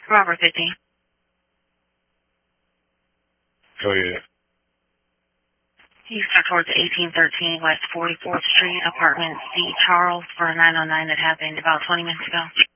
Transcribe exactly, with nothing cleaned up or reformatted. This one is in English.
Robert fifty. Go ahead. You start towards eighteen thirteen West forty-fourth Street, apartment C. Charles, for a nine oh nine that happened about twenty minutes ago.